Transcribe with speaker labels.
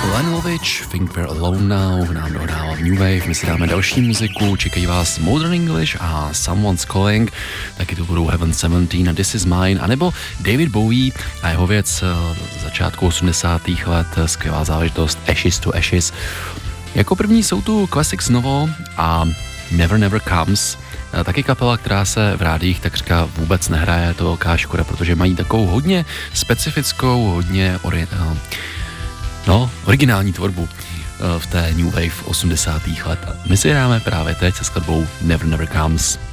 Speaker 1: Lanovič, Think We're Alone Now, nám dohrává v New Wave, my si dáme další muziku, čekají vás Modern English a Someone's Calling, taky to budou Heaven 17 a This Is Mine, anebo David Bowie a jeho věc začátku 80. let, skvělá záležitost Ashes to Ashes. Jako první jsou tu Classics Novo a Never Never Comes, taky kapela, která se v rádiích takřka vůbec nehraje, to velká škoda, protože mají takovou hodně specifickou, hodně originální tvorbu v té New Wave 80. let. My si hráme právě teď se skladbou Never Never Comes.